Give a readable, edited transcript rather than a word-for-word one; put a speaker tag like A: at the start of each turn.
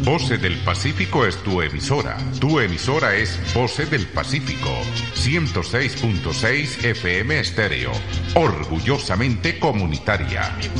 A: Voce del Pacífico es tu emisora. Tu emisora es Voce del Pacífico. 106.6 FM Estéreo. Orgullosamente comunitaria.